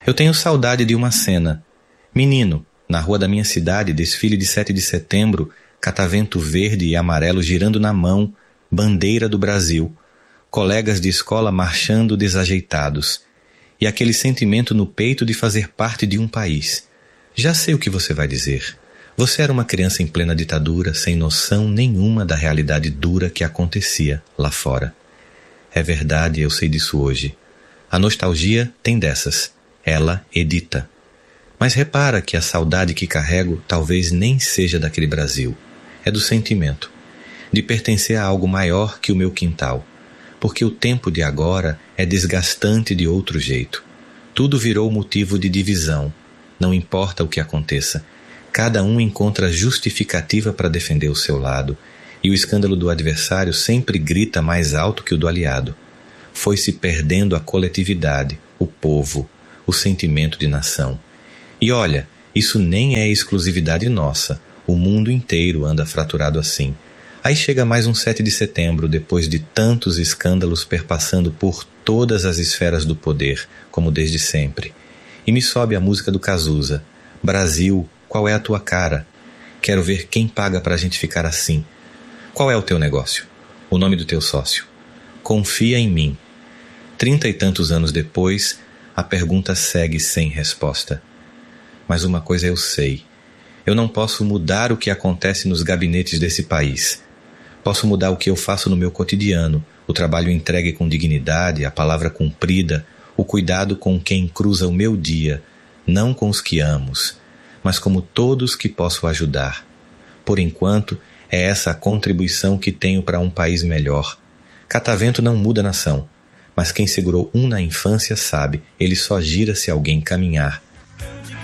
Eu tenho saudade de uma cena. Menino, na rua da minha cidade, desfile de 7 de setembro, catavento verde e amarelo girando na mão, bandeira do Brasil, colegas de escola marchando desajeitados, e aquele sentimento no peito de fazer parte de um país. Já sei o que você vai dizer. Você era uma criança em plena ditadura, sem noção nenhuma da realidade dura que acontecia lá fora. É verdade, eu sei disso hoje. A nostalgia tem dessas. Ela edita. Mas repara que a saudade que carrego talvez nem seja daquele Brasil. É do sentimento, de pertencer a algo maior que o meu quintal. Porque o tempo de agora é desgastante de outro jeito. Tudo virou motivo de divisão. Não importa o que aconteça. Cada um encontra justificativa para defender o seu lado, e o escândalo do adversário sempre grita mais alto que o do aliado. Foi-se perdendo a coletividade, o povo, o sentimento de nação. E olha, isso nem é exclusividade nossa. O mundo inteiro anda fraturado assim. Aí chega mais um 7 de setembro, depois de tantos escândalos perpassando por todas as esferas do poder, como desde sempre. E me sobe a música do Cazuza. Brasil, qual é a tua cara? Quero ver quem paga pra gente ficar assim. Qual é o teu negócio? O nome do teu sócio? Confia em mim. 30 e tantos anos depois, a pergunta segue sem resposta. Mas uma coisa eu sei. Eu não posso mudar o que acontece nos gabinetes desse país. Posso mudar o que eu faço no meu cotidiano, o trabalho entregue com dignidade, a palavra cumprida, o cuidado com quem cruza o meu dia, não com os que amos, mas como todos que posso ajudar. Por enquanto, é essa a contribuição que tenho para um país melhor. Catavento não muda a nação, mas quem segurou um na infância sabe, ele só gira se alguém caminhar.